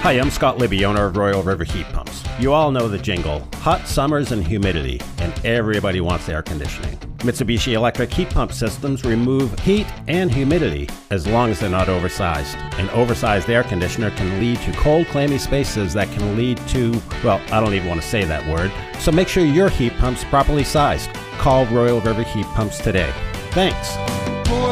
Hi, I'm Scott Libby, owner of Royal River Heat Pumps. You all know the jingle, hot summers and humidity, and everybody wants air conditioning. Mitsubishi electric heat pump systems remove heat and humidity as long as they're not oversized. An oversized air conditioner can lead to cold, clammy spaces that can lead to, well, I don't even want to say that word, so make sure your heat pump's properly sized. Call Royal River Heat Pumps today. Thanks.